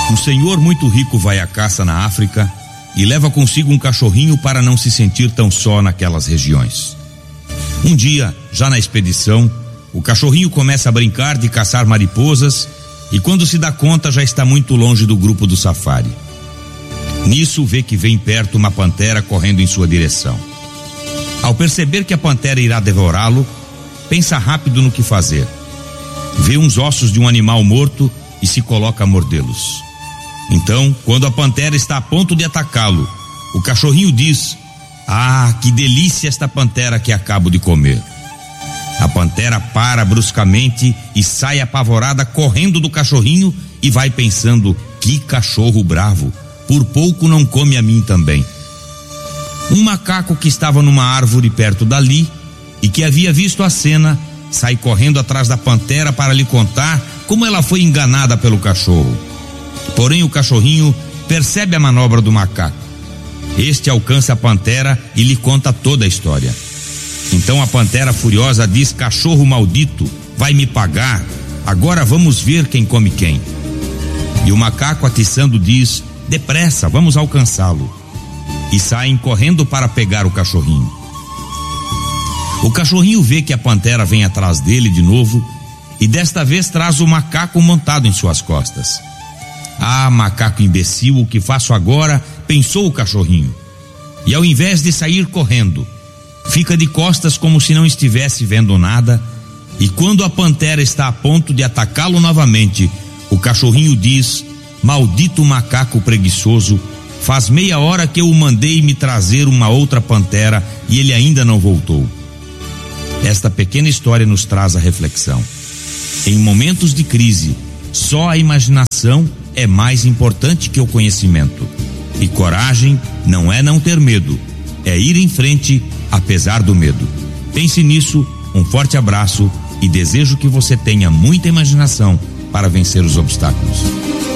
Um senhor muito rico vai à caça na África e leva consigo um cachorrinho para não se sentir tão só naquelas regiões. Um dia, já na expedição, o cachorrinho começa a brincar de caçar mariposas e quando se dá conta já está muito longe do grupo do safari. Nisso vê que vem perto uma pantera correndo em sua direção. Ao perceber que a pantera irá devorá-lo, pensa rápido no que fazer. Vê uns ossos de um animal morto e se coloca a mordê-los. Então, quando a pantera está a ponto de atacá-lo, o cachorrinho diz: "Ah, que delícia esta pantera que acabo de comer." A pantera para bruscamente e sai apavorada correndo do cachorrinho e vai pensando: "Que cachorro bravo, por pouco não come a mim também." Um macaco que estava numa árvore perto dali e que havia visto a cena, sai correndo atrás da pantera para lhe contar como ela foi enganada pelo cachorro. Porém, o cachorrinho percebe a manobra do macaco. Este alcança a pantera e lhe conta toda a história. Então a pantera furiosa diz: "Cachorro maldito, vai me pagar. Agora vamos ver quem come quem." E o macaco, atiçando, diz: "Depressa, vamos alcançá-lo." E saem correndo para pegar o cachorrinho. O cachorrinho vê que a pantera vem atrás dele de novo e desta vez traz o macaco montado em suas costas. "Ah, macaco imbecil, o que faço agora?" pensou o cachorrinho. E ao invés de sair correndo, fica de costas como se não estivesse vendo nada, e quando a pantera está a ponto de atacá-lo novamente, o cachorrinho diz: "Maldito macaco preguiçoso, faz meia hora que eu o mandei me trazer uma outra pantera e ele ainda não voltou." Esta pequena história nos traz a reflexão. Em momentos de crise, só a imaginação é mais importante que o conhecimento. E coragem não é não ter medo, é ir em frente apesar do medo. Pense nisso, um forte abraço e desejo que você tenha muita imaginação para vencer os obstáculos.